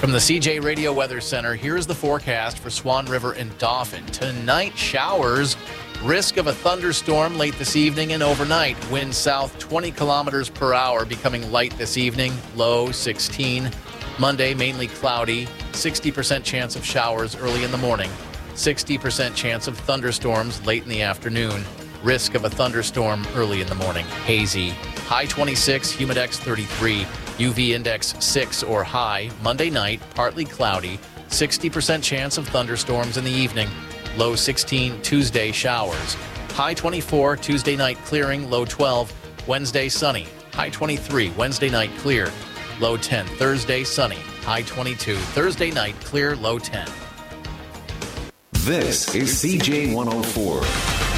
From the CJ Radio Weather Center, here's the forecast for Swan River and Dauphin. Tonight, showers. Risk of a thunderstorm late this evening and overnight. Wind south 20 kilometers per hour, becoming light this evening. Low 16. Monday, mainly cloudy. 60% chance of showers early in the morning. 60% chance of thunderstorms late in the afternoon. Risk of a thunderstorm early in the morning. Hazy. High 26, humidex 33. UV index 6 or high. Monday night, partly cloudy. 60% chance of thunderstorms in the evening. Low 16, Tuesday showers. High 24, Tuesday night clearing. Low 12, Wednesday sunny. High 23, Wednesday night clear. Low 10, Thursday sunny. High 22, Thursday night clear. Low 10. This is CJ 104.